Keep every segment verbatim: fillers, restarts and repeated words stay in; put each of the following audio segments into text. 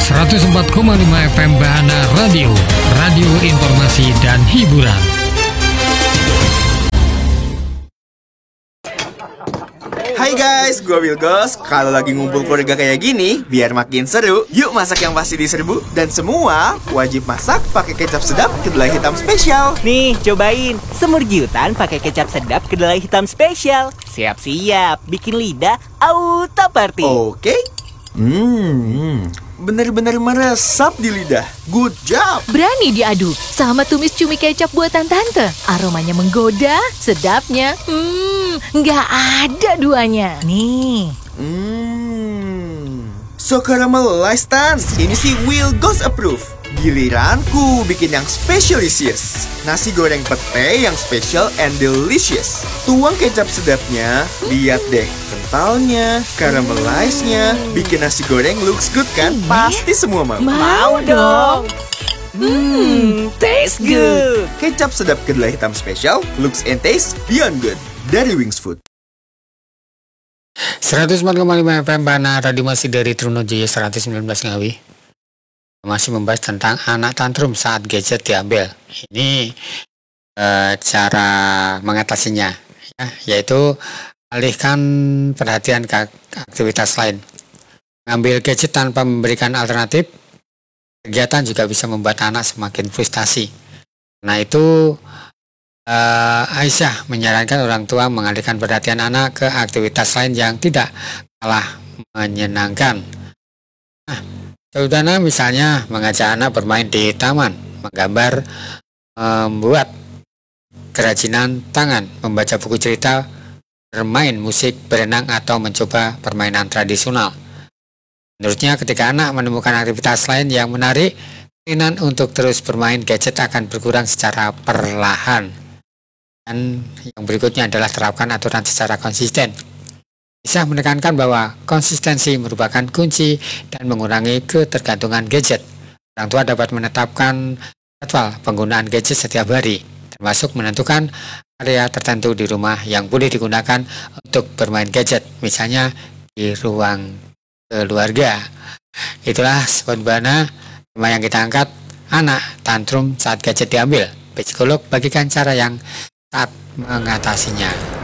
seratus empat koma lima F M Bahana Radio, radio informasi dan hiburan. Hai guys, gue Wilgos. Kalau lagi ngumpul keluarga kayak gini, biar makin seru, yuk masak yang pasti diserbu. Dan semua wajib masak pakai kecap sedap kedelai hitam spesial. Nih, cobain semur giutan pakai kecap sedap kedelai hitam spesial. Siap-siap, bikin lidah auto party. Oke. Hmm, bener-bener meresap di lidah. Good job. Berani diadu sama tumis cumi kecap buatan tante. Aromanya menggoda, sedapnya, hmm, nggak ada duanya. Nih. Hmm, so caramelized tan. Ini sih Wilgos approve. Giliranku bikin yang specialisious. Nasi goreng pete yang special and delicious. Tuang kecap sedapnya, lihat deh kentalnya, caramelized-nya, bikin nasi goreng looks good kan? Pasti semua mau. Mau dong. Hmm, taste good. Kecap sedap kedelai hitam spesial, looks and taste beyond good. Dari Wings Food. seratus empat koma lima F M Bahana Radio masih dari Trunojoyo seratus sembilan belas Ngawi. Masih membahas tentang anak tantrum saat gadget diambil. Ini e, cara mengatasinya, ya, yaitu alihkan perhatian ke aktivitas lain. Mengambil gadget tanpa memberikan alternatif, kegiatan juga bisa membuat anak semakin frustasi. Nah itu e, Aisyah menyarankan orang tua mengalihkan perhatian anak ke aktivitas lain yang tidak kalah menyenangkan. Nah, saudara misalnya mengajak anak bermain di taman, menggambar, membuat kerajinan tangan, membaca buku cerita, bermain musik, berenang, atau mencoba permainan tradisional. Menurutnya ketika anak menemukan aktivitas lain yang menarik, keinginan untuk terus bermain gadget akan berkurang secara perlahan. Dan yang berikutnya adalah terapkan aturan secara konsisten. Bisa menekankan bahwa konsistensi merupakan kunci dan mengurangi ketergantungan gadget. Orang tua dapat menetapkan jadwal penggunaan gadget setiap hari, termasuk menentukan area tertentu di rumah yang boleh digunakan untuk bermain gadget, misalnya di ruang keluarga. Itulah Sobat Bahana, tema yang kita angkat, anak tantrum saat gadget diambil. Psikolog bagikan cara yang tepat mengatasinya.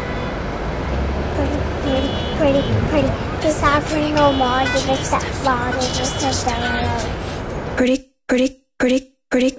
Pretty, pretty, just offering no more, give it that ball, just a Pretty, pretty, pretty, pretty.